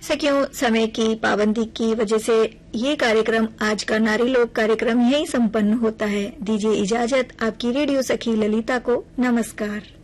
सखियों, समय की पाबंदी की वजह से ये कार्यक्रम, आज का नारी लोक कार्यक्रम यही संपन्न होता है। दीजिए इजाजत आपकी रेडियो सखी ललिता को। नमस्कार।